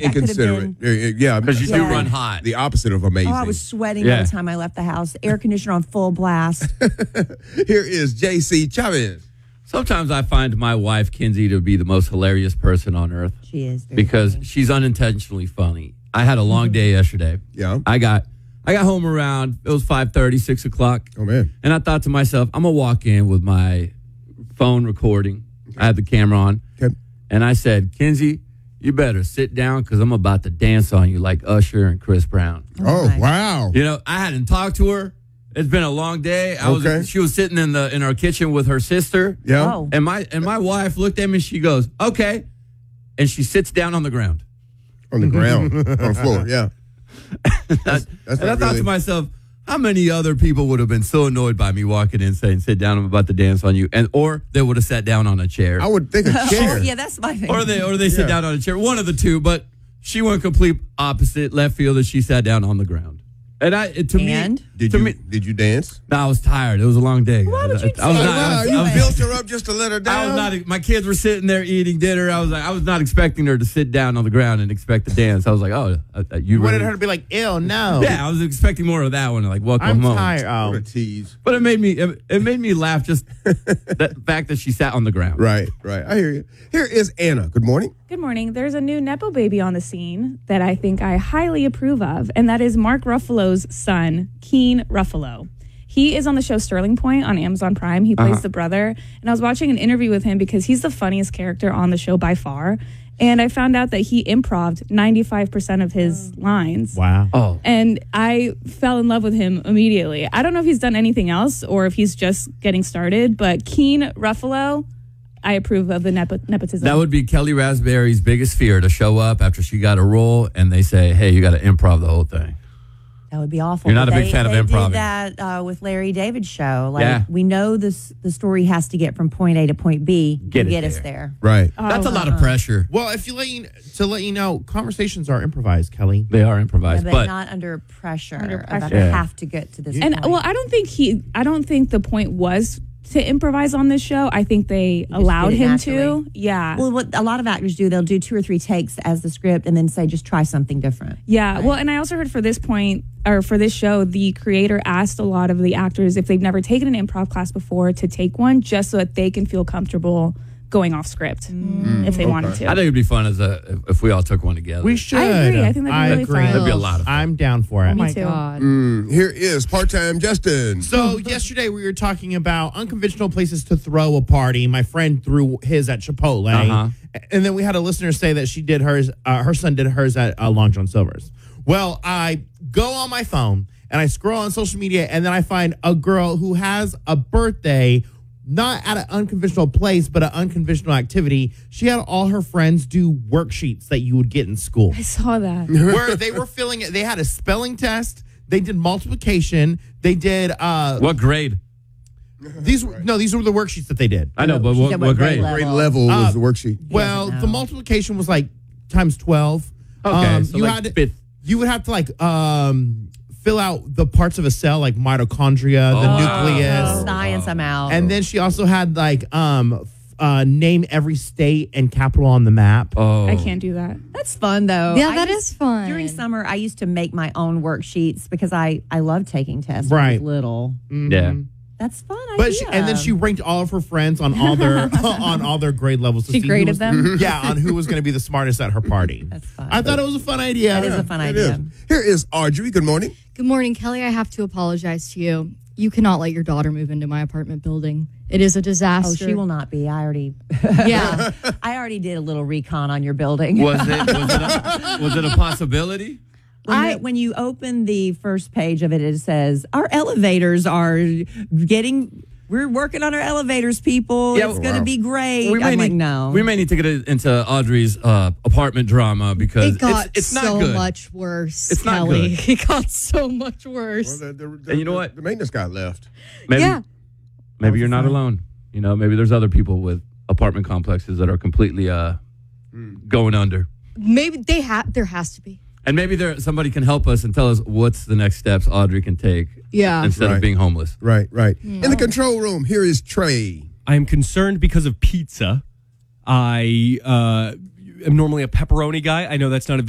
that could have been. Inconsiderate. Yeah, Because you do Yeah. run hot. the opposite of amazing. Oh, I was sweating by Yeah. the time I left the house. Air conditioner on full blast. Here is JC Chavez. Sometimes I find my wife, Kinsey, to be the most hilarious person on earth She is. Very because funny. she's unintentionally funny. I had a long day yesterday. Yeah. I got home around, it was 5:30, 6 o'clock. Oh, man. And I thought to myself, I'm going to walk in with my phone recording. I had the camera on. Okay. And I said, Kinsey, you better sit down because I'm about to dance on you like Usher and Chris Brown. Oh, my. wow. You know, I hadn't talked to her. It's been a long day. Okay. She was sitting in our kitchen with her sister. Yeah. Oh. And my wife looked at me and she goes, okay. And she sits down on the ground. On the ground, on the floor, yeah. That's And I not thought really- to myself, how many other people would have been so annoyed by me walking in saying, sit down, I'm about to dance on you. Or they would have sat down on a chair. I would think a chair. Oh, yeah, that's my thing. Or they sit down on a chair. One of the two, but she went complete opposite left field and she sat down on the ground. And Did you dance? No, I was tired. It was a long day. Why would you I was say not. that? You I was- built her up just to let her I down? was not. My kids were sitting there eating dinner. I was not expecting her to sit down on the ground and expect to dance. I was like, oh, you wanted really? her to be like, ew, no. Yeah, I was expecting more of that one. Like, welcome I'm home. tired. What a Oh. tease. But it made me laugh just the fact that she sat on the ground. Right. I hear you. Here is Anna. Good morning. Good morning. There's a new Nepo baby on the scene that I think I highly approve of, and that is Mark Ruffalo's son, Keen Ruffalo. He is on the show Sterling Point on Amazon Prime. He plays the brother, and I was watching an interview with him because he's the funniest character on the show by far, and I found out that he improv'd 95% of his lines. Wow. Oh, And I fell in love with him immediately. I don't know if he's done anything else or if he's just getting started, but Keen Ruffalo, I approve of the nepotism. that would be Kelly Raspberry's biggest fear, to show up after she got a role and they say, hey, you got to improv the whole thing. That would be awful. You're not But a big fan of they improv. did that with Larry David's show. Like, Yeah. we know the story has to get from point A to point B Get to it get us there. there. Right. That's a lot of pressure. Well, if you let you know, conversations are improvised, Kelly. They are Yeah, improvised, but but not under pressure. Under About pressure. to Yeah. have to get to this And point. well, I don't think the point was to improvise on this show. I think they allowed did it him naturally. to. Yeah. Well, what a lot of actors do, they'll do 2 or 3 takes as the script and then say, just try something different. Yeah. Well, and I also heard for this show, the creator asked a lot of the actors if they've never taken an improv class before to take one, just so that they can feel comfortable going off script if they wanted to. I think it'd be fun if we all took one together. We should. I agree. I think that'd be really fun. That'd be a lot of fun. I'm down for it. Me my too. God. Here is part-time Justin. So yesterday we were talking about unconventional places to throw a party. My friend threw his at Chipotle, Uh-huh. and then we had a listener say that she did hers. Her son did hers at Long John Silver's. Well, I go on my phone and I scroll on social media, and then I find a girl who has a birthday. Not at an unconventional place, but an unconventional activity. She had all her friends do worksheets that you would get in school. I saw that. Where they were filling it. They had a spelling test. They did multiplication. They did What grade? these were the worksheets that they did. I know, but She said what grade? Grade level was the worksheet. Well, doesn't the know. multiplication was like times 12. Okay, so you like had to, fifth. you would have to like fill out the parts of a cell like mitochondria, the nucleus. Science, I'm out. And then she also had like name every state and capital on the map. Oh, I can't do that. That's fun, though. Yeah, I that used- is fun. During summer, I used to make my own worksheets because I love taking tests when I Right. was little. Yeah. That's fun. But and then she ranked all of her friends on all their on all their grade levels. To She see who graded was- them? Yeah, on who was going to be the smartest at her party. That's fun. I thought it was a fun idea. That is a fun It idea. is. Here is Audrey. Good morning. Good morning, Kelly. I have to apologize to you. You cannot let your daughter move into my apartment building. It is a Oh, disaster. she will not be. I already Yeah. I already did a little recon on your building. Was it a possibility? When you open the first page of it, it says, our elevators are we're working on our elevators, people. Yeah, it's going to be great. I'm like, no. We may need to get into Audrey's apartment drama because It got it's not so good. much worse, It's not Kelly. good. It got so much worse. Well, And you know what? The maintenance guy left. Maybe, Yeah. maybe you're not alone. You know, maybe there's other people with apartment complexes that are completely going under. Maybe there has to be. And maybe somebody can help us and tell us what's the next steps Audrey can take Yeah. instead Right. of being homeless. Right. In the control room, here is Trey. I am concerned because of pizza. I am normally a pepperoni guy. I know that's not a